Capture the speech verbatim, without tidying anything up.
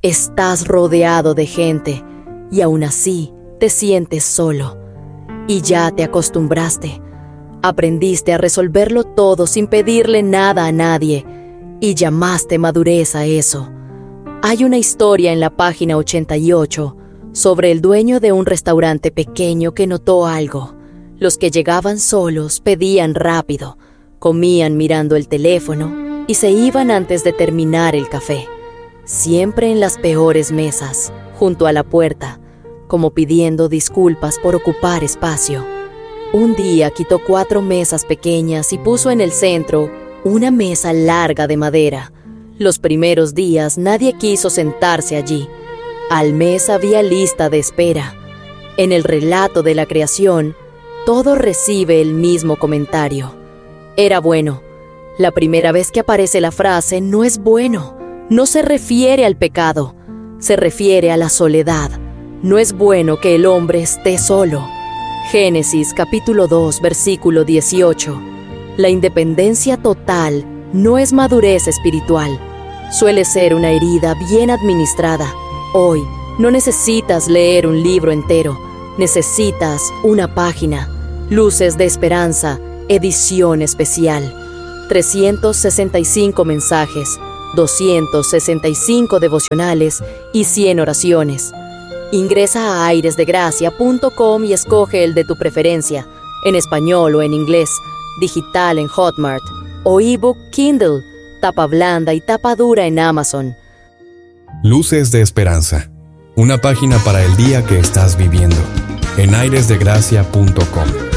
Estás rodeado de gente y aún así te sientes solo. Y ya te acostumbraste. Aprendiste a resolverlo todo sin pedirle nada a nadie y llamaste madurez a eso. Hay una historia en la página ochenta y ocho sobre el dueño de un restaurante pequeño que notó algo. Los que llegaban solos pedían rápido, comían mirando el teléfono y se iban antes de terminar el café. Siempre en las peores mesas, junto a la puerta, como pidiendo disculpas por ocupar espacio. Un día quitó cuatro mesas pequeñas y puso en el centro una mesa larga de madera. Los primeros días nadie quiso sentarse allí. Al mes había lista de espera. En el relato de la creación, todo recibe el mismo comentario. Era bueno. La primera vez que aparece la frase no es bueno. No se refiere al pecado, se refiere a la soledad. No es bueno que el hombre esté solo. Génesis capítulo dos, versículo dieciocho. La independencia total no es madurez espiritual. Suele ser una herida bien administrada. Hoy no necesitas leer un libro entero, necesitas una página. Luces de Esperanza, edición especial. trescientos sesenta y cinco mensajes, doscientos sesenta y cinco devocionales y cien oraciones. Ingresa a aires de gracia punto com y escoge el de tu preferencia, en español o en inglés, digital en Hotmart, o ebook Kindle, tapa blanda y tapa dura en Amazon. Luces de Esperanza, una página para el día que estás viviendo, en aires de gracia punto com.